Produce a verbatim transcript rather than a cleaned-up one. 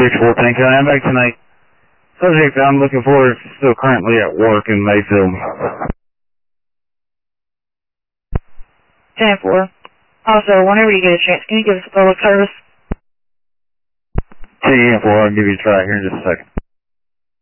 six four Tank, I'm back tonight. Subject I'm looking for is still currently at work in Mayfield. ten four. Also, whenever you get a chance, can you give us a public service? ten four, I'll give you a try here in just a second.